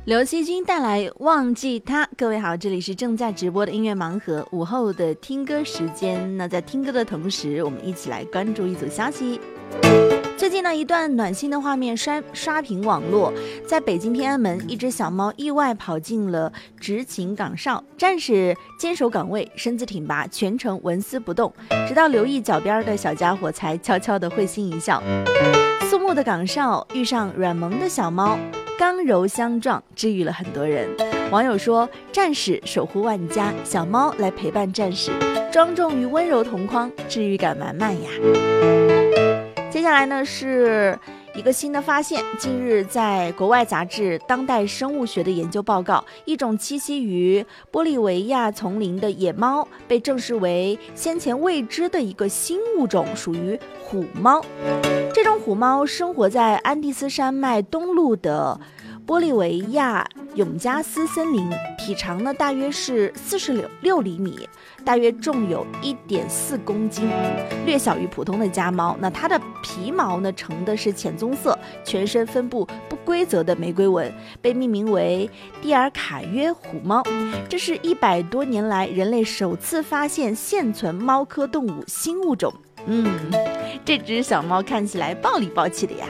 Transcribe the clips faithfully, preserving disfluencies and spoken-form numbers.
刘惜君带来《忘记他》。各位好，这里是正在直播的音乐盲盒午后的听歌时间。那在听歌的同时，我们一起来关注一组消息。最近呢，一段暖心的画面刷刷屏网络。在北京天安门，一只小猫意外跑进了执勤岗哨，战士坚守岗位，身子挺拔，全程纹丝不动，直到留意脚边的小家伙才悄悄地会心一笑。肃穆的岗哨遇上软萌的小猫，刚柔相撞，治愈了很多人。网友说，战士守护万家，小猫来陪伴战士，庄重与温柔同框，治愈感满满呀。接下来呢，是一个新的发现。近日在国外杂志《当代生物学》的研究报告，一种栖息于玻利维亚丛林的野猫被证实为先前未知的一个新物种，属于虎猫。这种虎猫生活在安第斯山脉东麓的玻利维亚永加斯森林，体长呢大约是四十六厘米，大约重有 一点四公斤，略小于普通的家猫。那它的皮毛呢呈的是浅棕色，全身分布不规则的玫瑰纹，被命名为蒂尔卡约虎猫。这是一百多年来人类首次发现现存猫科动物新物种。嗯，这只小猫看起来暴里暴气的呀。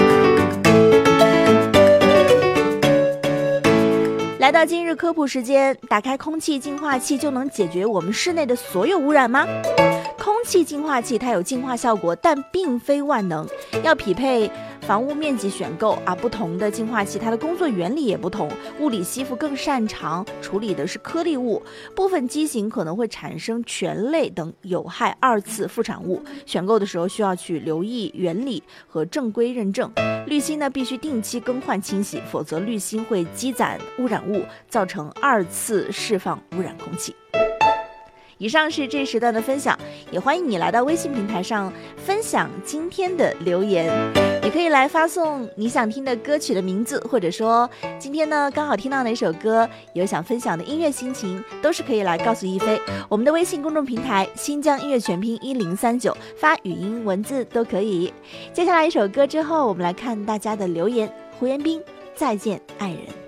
来到今日科普时间，打开空气净化器就能解决我们室内的所有污染吗？空气净化器它有净化效果，但并非万能，要匹配房屋面积选购啊。不同的净化器它的工作原理也不同，物理吸附更擅长处理的是颗粒物，部分机型可能会产生醛类等有害二次副产物。选购的时候需要去留意原理和正规认证。滤芯呢必须定期更换清洗，否则滤芯会积攒污染物，造成二次释放污染空气。以上是这时段的分享，也欢迎你来到微信平台上分享今天的留言。你可以来发送你想听的歌曲的名字，或者说今天呢刚好听到哪首歌，有想分享的音乐心情，都是可以来告诉一菲。我们的微信公众平台新疆音乐全拼一零三九，发语音文字都可以。接下来一首歌之后，我们来看大家的留言。胡彦斌，再见爱人。